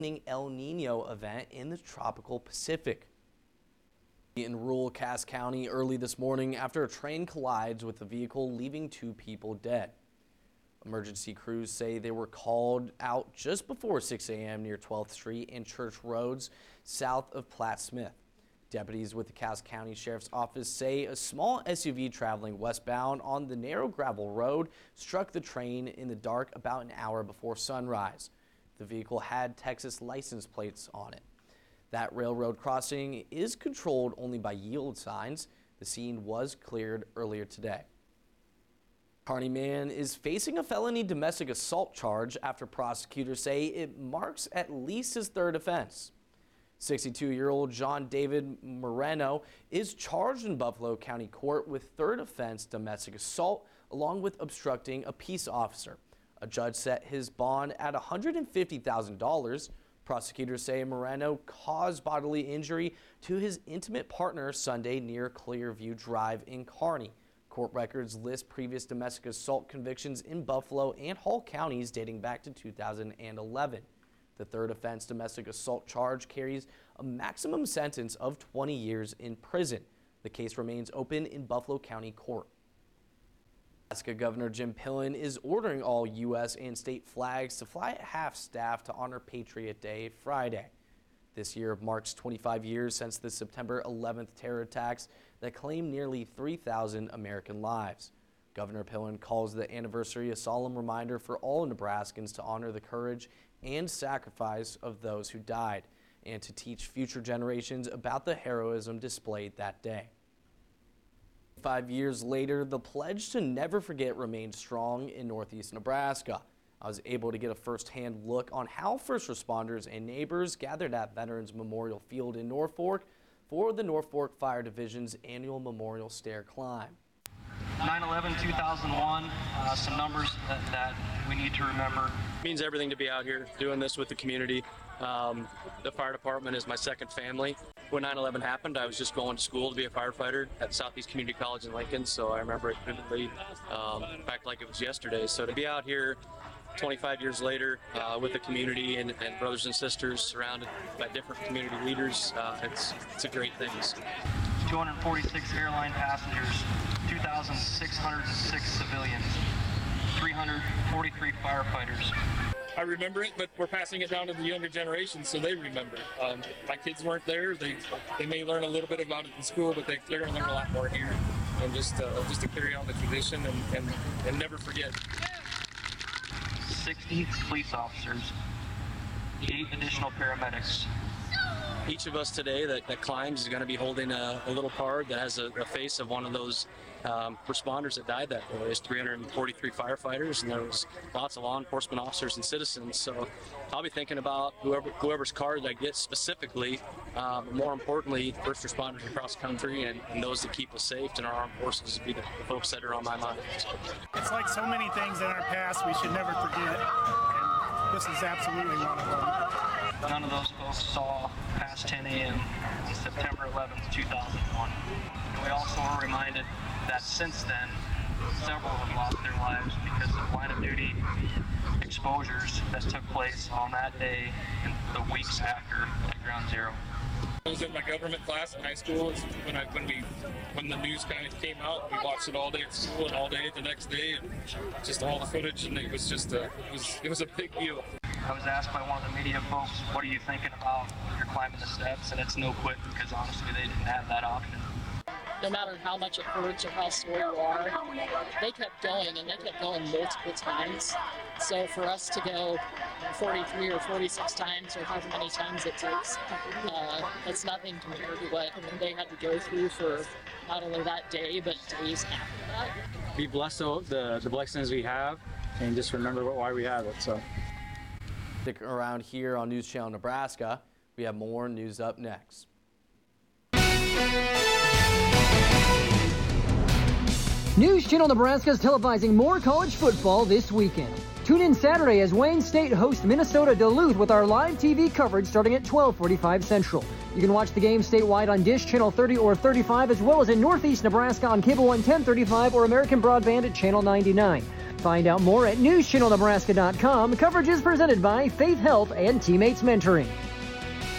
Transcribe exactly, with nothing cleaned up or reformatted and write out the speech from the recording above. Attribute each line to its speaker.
Speaker 1: El Nino event in the tropical Pacific. In rural Cass County early this morning after a train collides with a vehicle, leaving two people dead. Emergency crews say they were called out just before six A M near twelfth street and Church Roads south of Platt Smith. Deputies with the Cass County Sheriff's Office say a small S U V traveling westbound on the narrow gravel road struck the train in the dark about an hour before sunrise. The vehicle had Texas license plates on it. That railroad crossing is controlled only by yield signs. The scene was cleared earlier today. Kearney man is facing a felony domestic assault charge after prosecutors say it marks at least his third offense. sixty-two-year-old John David Moreno is charged in Buffalo County Court with third offense domestic assault along with obstructing a peace officer. A judge set his bond at one hundred fifty thousand dollars. Prosecutors say Moreno caused bodily injury to his intimate partner Sunday near Clearview Drive in Kearney. Court records list previous domestic assault convictions in Buffalo and Hall counties dating back to two thousand eleven. The third offense domestic assault charge carries a maximum sentence of twenty years in prison. The case remains open in Buffalo County Court. Nebraska Governor Jim Pillen is ordering all U S and state flags to fly at half-staff to honor Patriot Day Friday. This year marks twenty-five years since the September eleventh terror attacks that claimed nearly three thousand American lives. Governor Pillen calls the anniversary a solemn reminder for all Nebraskans to honor the courage and sacrifice of those who died and to teach future generations about the heroism displayed that day. Five years later, the pledge to never forget remains strong in Northeast Nebraska. I was able to get a first-hand look on how first responders and neighbors gathered at Veterans Memorial Field in Norfolk for the Norfolk Fire Division's annual Memorial Stair Climb.
Speaker 2: nine eleven two thousand one, uh, some numbers that, that we need to remember.
Speaker 3: It means everything to be out here doing this with the community. Um, the fire department is my second family. When nine eleven happened, I was just going to school to be a firefighter at Southeast Community College in Lincoln, so I remember it vividly, um, in fact, like it was yesterday. So to be out here twenty-five years later uh, with the community and, and brothers and sisters surrounded by different community leaders, uh, it's, it's a great thing.
Speaker 2: two hundred forty-six airline passengers, two thousand six hundred six civilians, three hundred forty-three firefighters.
Speaker 4: I remember it, but we're passing it down to the younger generation so they remember. Um, my kids weren't there. They they may learn a little bit about it in school, but they, they're going to learn a lot more here. And just uh, just to carry on the tradition and, and, and never forget.
Speaker 2: sixty police officers, eight additional paramedics.
Speaker 3: Each of us today that, that climbs is going to be holding a, a little card that has a, a face of one of those um, responders that died that day. There's three hundred forty-three firefighters, and there was lots of law enforcement officers and citizens. So I'll be thinking about whoever whoever's card I get specifically, uh, but more importantly, first responders across the country and, and those that keep us safe and our armed forces will be the, the folks that are on my mind.
Speaker 5: It's like so many things in our past we should never forget, and this is absolutely one of them.
Speaker 2: None of those folks saw past ten A M on September eleventh two thousand one. And we also were reminded that since then, several have lost their lives because of line of duty exposures that took place on that day and the weeks after at Ground Zero.
Speaker 4: I was in my government class in high school when I when we when the news kind of came out. We watched it all day at school and all day the next day, and just all the footage, and it was just a it was it was a big deal.
Speaker 2: I was asked by one of the media folks, "What are you thinking about? You're climbing the steps," and it's no quit because honestly they didn't have that option.
Speaker 6: No matter how much it hurts or how sore you are, they kept going, and they kept going multiple times. So for us to go forty-three or forty-six times, or however many times it takes, uh, it's nothing compared to what they had to go through for not only that day, but days after that.
Speaker 7: Be blessed with the, the blessings we have, and just remember what, why we have it. So.
Speaker 1: Stick around here on News Channel Nebraska. We have more news up next.
Speaker 8: News Channel Nebraska is televising more college football this weekend. Tune in Saturday as Wayne State hosts Minnesota Duluth with our live T V coverage starting at twelve forty-five Central. You can watch the game statewide on Dish Channel thirty or thirty-five, as well as in Northeast Nebraska on Cable one ten thirty-five or American Broadband at Channel ninety-nine. Find out more at news channel nebraska dot com. Coverage is presented by Faith Health and Teammates Mentoring.